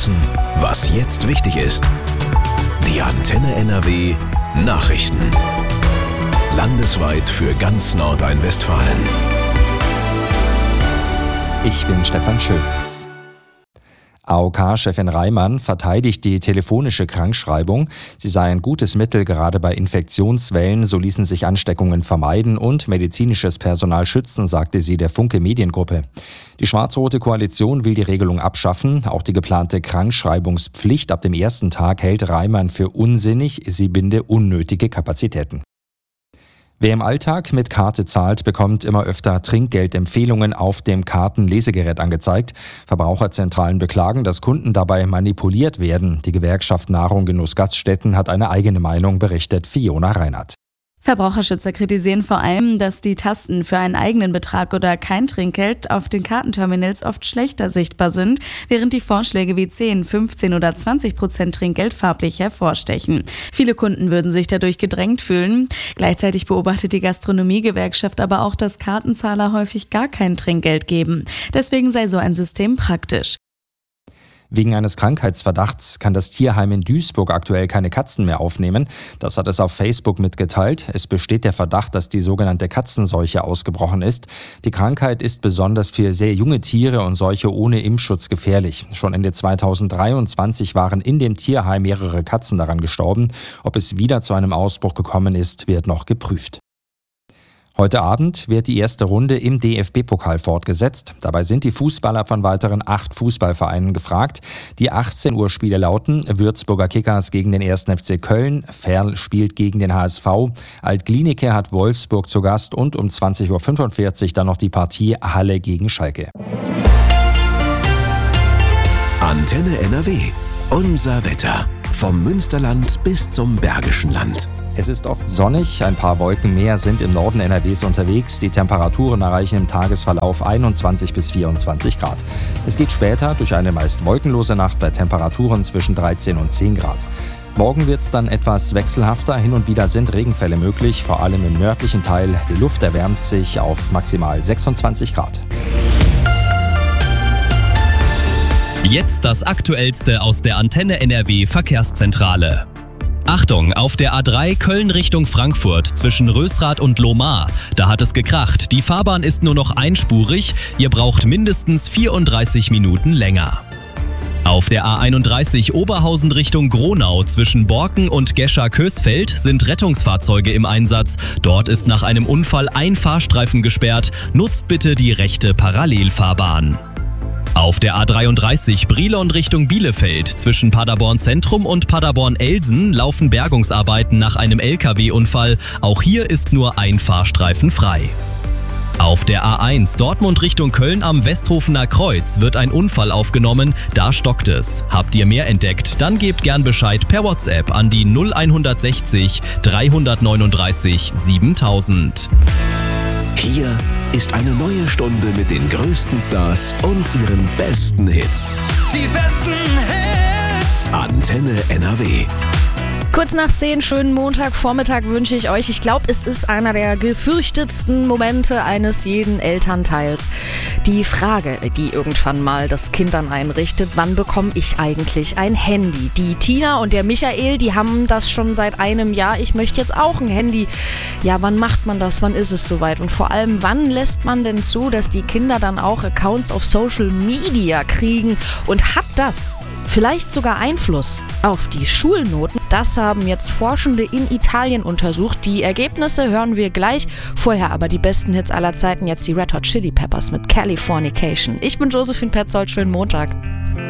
wissen, was jetzt wichtig ist. Die Antenne NRW Nachrichten. Landesweit für ganz Nordrhein-Westfalen. Ich bin Stefan Schütz. AOK-Chefin Reimann verteidigt die telefonische Krankschreibung. Sie sei ein gutes Mittel, gerade bei Infektionswellen. So ließen sich Ansteckungen vermeiden und medizinisches Personal schützen, sagte sie der Funke Mediengruppe. Die schwarz-rote Koalition will die Regelung abschaffen. Auch die geplante Krankschreibungspflicht ab dem ersten Tag hält Reimann für unsinnig. Sie binde unnötige Kapazitäten. Wer im Alltag mit Karte zahlt, bekommt immer öfter Trinkgeldempfehlungen auf dem Kartenlesegerät angezeigt. Verbraucherzentralen beklagen, dass Kunden dabei manipuliert werden. Die Gewerkschaft Nahrung Genuss Gaststätten hat eine eigene Meinung, berichtet Fiona Reinhardt. Verbraucherschützer kritisieren vor allem, dass die Tasten für einen eigenen Betrag oder kein Trinkgeld auf den Kartenterminals oft schlechter sichtbar sind, während die Vorschläge wie 10, 15 oder 20% Trinkgeld farblich hervorstechen. Viele Kunden würden sich dadurch gedrängt fühlen. Gleichzeitig beobachtet die Gastronomiegewerkschaft aber auch, dass Kartenzahler häufig gar kein Trinkgeld geben. Deswegen sei so ein System praktisch. Wegen eines Krankheitsverdachts kann das Tierheim in Duisburg aktuell keine Katzen mehr aufnehmen. Das hat es auf Facebook mitgeteilt. Es besteht der Verdacht, dass die sogenannte Katzenseuche ausgebrochen ist. Die Krankheit ist besonders für sehr junge Tiere und solche ohne Impfschutz gefährlich. Schon Ende 2023 waren in dem Tierheim mehrere Katzen daran gestorben. Ob es wieder zu einem Ausbruch gekommen ist, wird noch geprüft. Heute Abend wird die erste Runde im DFB-Pokal fortgesetzt. Dabei sind die Fußballer von weiteren 8 Fußballvereinen gefragt. Die 18 Uhr Spiele lauten: Würzburger Kickers gegen den 1. FC Köln, Verl spielt gegen den HSV, Alt-Glienicke hat Wolfsburg zu Gast und um 20.45 Uhr dann noch die Partie Halle gegen Schalke. Antenne NRW. Unser Wetter. Vom Münsterland bis zum Bergischen Land. Es ist oft sonnig, ein paar Wolken mehr sind im Norden NRWs unterwegs. Die Temperaturen erreichen im Tagesverlauf 21 bis 24 Grad. Es geht später durch eine meist wolkenlose Nacht bei Temperaturen zwischen 13 und 10 Grad. Morgen wird es dann etwas wechselhafter. Hin und wieder sind Regenfälle möglich, vor allem im nördlichen Teil. Die Luft erwärmt sich auf maximal 26 Grad. Jetzt das Aktuellste aus der Antenne NRW Verkehrszentrale. Achtung, auf der A3 Köln Richtung Frankfurt zwischen Rösrath und Lohmar. Da hat es gekracht. Die Fahrbahn ist nur noch einspurig. Ihr braucht mindestens 34 Minuten länger. Auf der A31 Oberhausen Richtung Gronau zwischen Borken und Gescher-Kösfeld sind Rettungsfahrzeuge im Einsatz. Dort ist nach einem Unfall ein Fahrstreifen gesperrt. Nutzt bitte die rechte Parallelfahrbahn. Auf der A33 Brilon Richtung Bielefeld zwischen Paderborn Zentrum und Paderborn-Elsen laufen Bergungsarbeiten nach einem LKW-Unfall. Auch hier ist nur ein Fahrstreifen frei. Auf der A1 Dortmund Richtung Köln am Westhofener Kreuz wird ein Unfall aufgenommen, da stockt es. Habt ihr mehr entdeckt, dann gebt gern Bescheid per WhatsApp an die 0160 339 7000. Hier ist eine neue Stunde mit den größten Stars und ihren besten Hits. Die besten Hits! Antenne NRW. Kurz nach 10, schönen Montagvormittag wünsche ich euch. Ich glaube, es ist einer der gefürchtetsten Momente eines jeden Elternteils. Die Frage, die irgendwann mal das Kind dann einrichtet: Wann bekomme ich eigentlich ein Handy? Die Tina und der Michael, die haben das schon seit einem Jahr. Ich möchte jetzt auch ein Handy. Ja, wann macht man das? Wann ist es soweit? Und vor allem, wann lässt man denn zu, dass die Kinder dann auch Accounts auf Social Media kriegen? Und hat das vielleicht sogar Einfluss auf die Schulnoten? Das haben jetzt Forschende in Italien untersucht. Die Ergebnisse hören wir gleich. Vorher aber die besten Hits aller Zeiten. Jetzt die Red Hot Chili Peppers mit Californication. Ich bin Josephine Petzold. Schönen Montag.